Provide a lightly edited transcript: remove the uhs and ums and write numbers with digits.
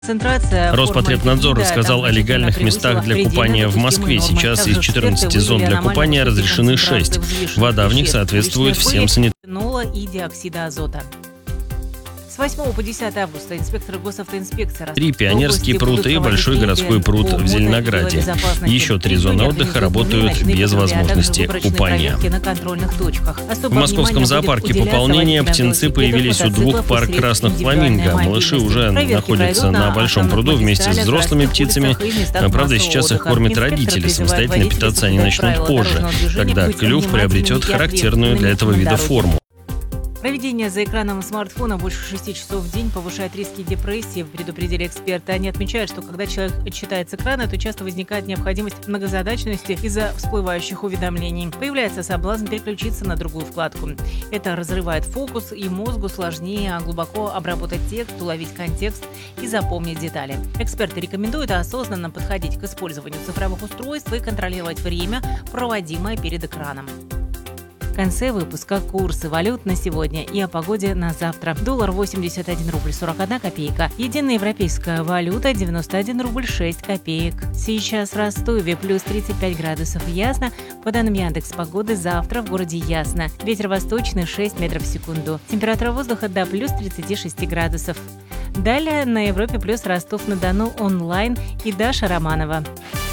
Роспотребнадзор рассказал о легальных местах для купания в Москве. Сейчас из 14 зон для купания разрешены 6. Вода в них соответствует всем санитарным. И диоксида азота. С 8 по 10 августа инспекторы госавтоинспекции 3 Пионерский пруд и Большой городской пруд в Зеленограде. Еще 3 зоны отдыха работают без возможности купания. В московском зоопарке пополнения птенцы появились у 2 пар красных фламинго. Малыши уже находятся на Большом пруду вместе с взрослыми птицами. Правда, сейчас их кормят родители. Самостоятельно питаться они начнут позже, когда клюв приобретет характерную для этого вида форму. Проведение за экраном смартфона больше 6 часов в день повышает риски депрессии, предупредили эксперты. Они отмечают, что когда человек читает с экрана, то часто возникает необходимость многозадачности из-за всплывающих уведомлений. Появляется соблазн переключиться на другую вкладку. Это разрывает фокус, и мозгу сложнее глубоко обработать текст, уловить контекст и запомнить детали. Эксперты рекомендуют осознанно подходить к использованию цифровых устройств и контролировать время, проводимое перед экраном. В конце выпуска курсы валют на сегодня и о погоде на завтра. Доллар 81 рубль 41 копейка. Единая европейская валюта 91 рубль 6 копеек. Сейчас в Ростове плюс 35 градусов ясно. По данным Яндекс.Погоды, завтра в городе ясно. Ветер восточный 6 метров в секунду. Температура воздуха до плюс 36 градусов. Далее на Европе плюс Ростов-на-Дону онлайн и Даша Романова.